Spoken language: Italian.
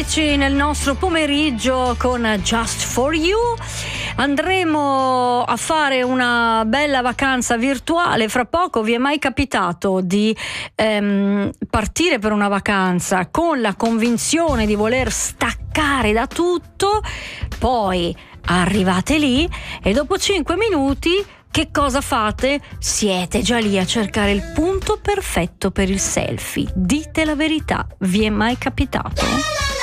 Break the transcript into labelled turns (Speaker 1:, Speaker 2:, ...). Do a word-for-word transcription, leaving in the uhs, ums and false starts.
Speaker 1: undici nel nostro pomeriggio con Just for You. Andremo a fare una bella vacanza virtuale. Fra poco vi è mai capitato di ehm, partire per una vacanza con la convinzione di voler staccare da tutto, poi arrivate lì e dopo cinque minuti che cosa fate? Siete già lì a cercare il punto perfetto per il selfie. Dite la verità, vi è mai capitato?